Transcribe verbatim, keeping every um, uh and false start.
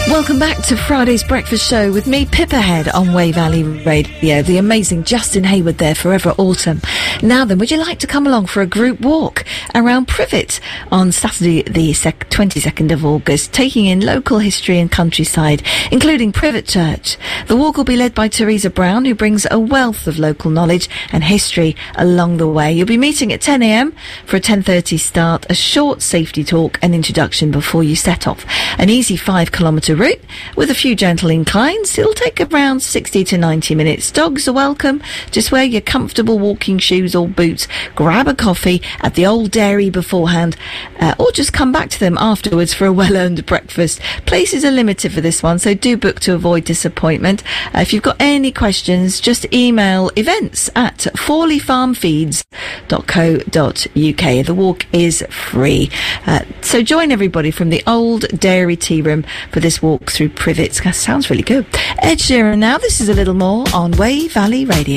Welcome back to Friday's Breakfast Show with me, Pippahead, on Way Valley Radio. The amazing Justin Hayward there, Forever Autumn. Now then, would you like to come along for a group walk around Privet on Saturday the twenty-second of August, taking in local history and countryside, including Privet Church? The walk will be led by Teresa Brown, who brings a wealth of local knowledge and history along the way. You'll be meeting at ten a m for a ten thirty start, a short safety talk and introduction before you set off. An easy five kilometre route with a few gentle inclines. It'll take around sixty to ninety minutes. Dogs are welcome. Just wear your comfortable walking shoes or boots. Grab a coffee at the old dairy beforehand, uh, or just come back to them afterwards for a well-earned breakfast. Places are limited for this one, so do book to avoid disappointment. Uh, if you've got any questions, just email events at forley farm feeds dot co dot uk. The walk is free. Uh, so join everybody from the old dairy tea room for this walk through Privet. Sounds really good. Ed Sheeran now. This is a little more on Way Valley Radio.